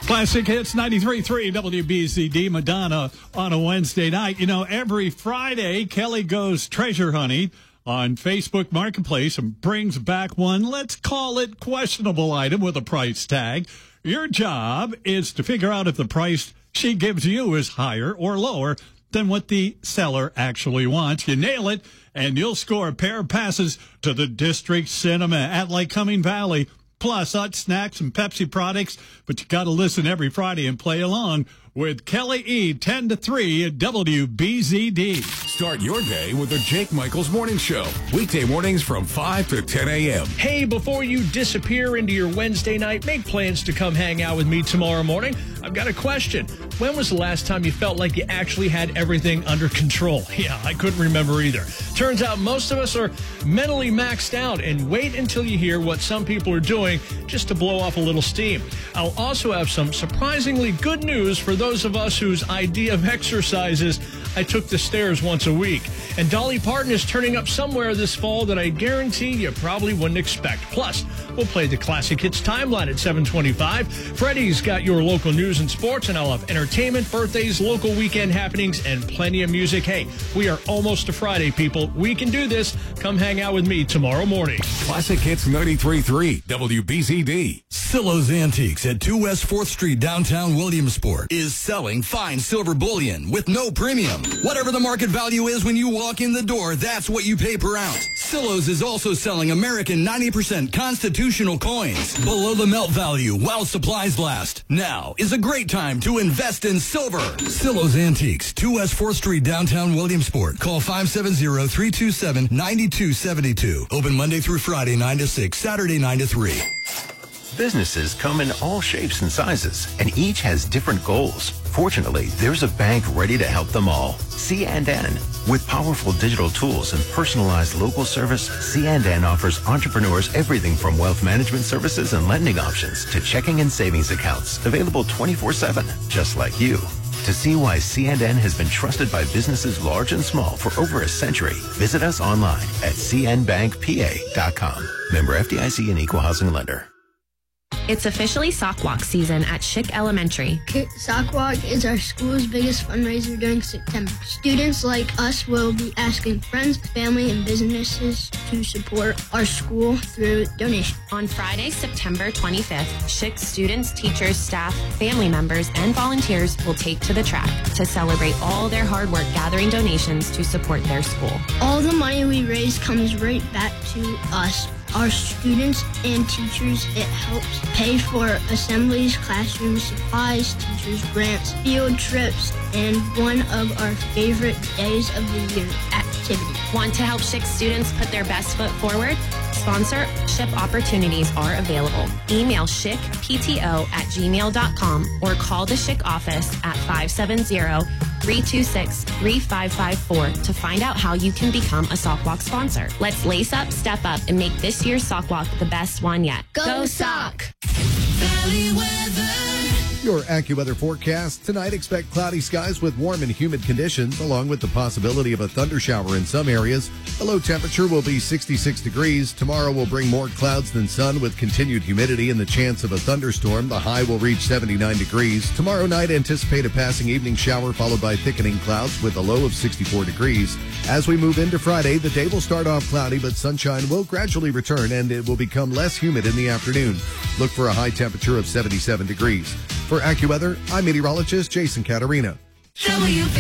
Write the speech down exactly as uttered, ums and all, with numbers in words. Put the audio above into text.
Classic Hits ninety-three point three W B Z D, Madonna on a Wednesday night. You know, every Friday, Kelly goes treasure hunting on Facebook Marketplace and brings back one, let's call it questionable item with a price tag. Your job is to figure out if the price she gives you is higher or lower than what the seller actually wants. You nail it, and you'll score a pair of passes to the District Cinema at Lake Cumming Valley. Plus, hot snacks and Pepsi products. But you got to listen every Friday and play along with Kelly E. ten to three at W B Z D. Start your day with the Jake Michaels Morning Show. Weekday mornings from five to ten a.m. Hey, before you disappear into your Wednesday night, make plans to come hang out with me tomorrow morning. I've got a question. When was the last time you felt like you actually had everything under control? Yeah, I couldn't remember either. Turns out most of us are mentally maxed out, and wait until you hear what some people are doing just to blow off a little steam. I'll also have some surprisingly good news for those of us whose idea of exercise is I took the stairs once a week. And Dolly Parton is turning up somewhere this fall that I guarantee you probably wouldn't expect. Plus, we'll play the Classic Hits timeline at seven twenty-five. Freddie's got your local news and sports, and I'll have entertainment, birthdays, local weekend happenings, and plenty of music. Hey, we are almost to Friday, people. We can do this. Come hang out with me tomorrow morning. Classic Hits ninety-three point three W B Z D. Silo's Antiques at two West fourth Street, downtown Williamsport, is selling fine silver bullion with no premium. Whatever the market value is when you walk in the door, that's what you pay per ounce. Silo's is also selling American ninety percent constitutional coins below the melt value while supplies last. Now is a great time to invest in silver. Silo's Antiques, two West fourth Street, downtown Williamsport. Call five seven zero, three two seven, nine two seven two. Open Monday through Friday, nine to six, Saturday, nine to three. Businesses come in all shapes and sizes, and each has different goals. Fortunately, there's a bank ready to help them all. C and N. With powerful digital tools and personalized local service, C and N offers entrepreneurs everything from wealth management services and lending options to checking and savings accounts, available twenty-four seven, just like you. To see why C and N has been trusted by businesses large and small for over a century, visit us online at c n bank p a dot com. Member F D I C and Equal Housing Lender. It's officially Sock Walk season at Schick Elementary. Sock Walk is our school's biggest fundraiser during September. Students like us will be asking friends, family, and businesses to support our school through donations. On Friday, September twenty-fifth, Schick students, teachers, staff, family members, and volunteers will take to the track to celebrate all their hard work gathering donations to support their school. All the money we raise comes right back to us, our students and teachers. It helps pay for assemblies, classroom supplies, teachers' grants, field trips, and one of our favorite days of the year, activities. Want to help Schick students put their best foot forward? Sponsorship opportunities are available. Email schickpto at gmail dot com or call the Schick office at five seven zero, three two six, three five five four to find out how you can become a Sock Walk sponsor. Let's lace up, step up, and make this year's Sock Walk the best one yet. Go, Go Sock! Valley weather. Your AccuWeather forecast. Tonight, expect cloudy skies with warm and humid conditions, along with the possibility of a thunder shower in some areas. The low temperature will be sixty-six degrees. Tomorrow will bring more clouds than sun with continued humidity and the chance of a thunderstorm. The high will reach seventy-nine degrees. Tomorrow night, anticipate a passing evening shower followed by thickening clouds with a low of sixty-four degrees. As we move into Friday, the day will start off cloudy, but sunshine will gradually return and it will become less humid in the afternoon. Look for a high temperature of seventy-seven degrees. For AccuWeather, I'm meteorologist Jason Caterina. W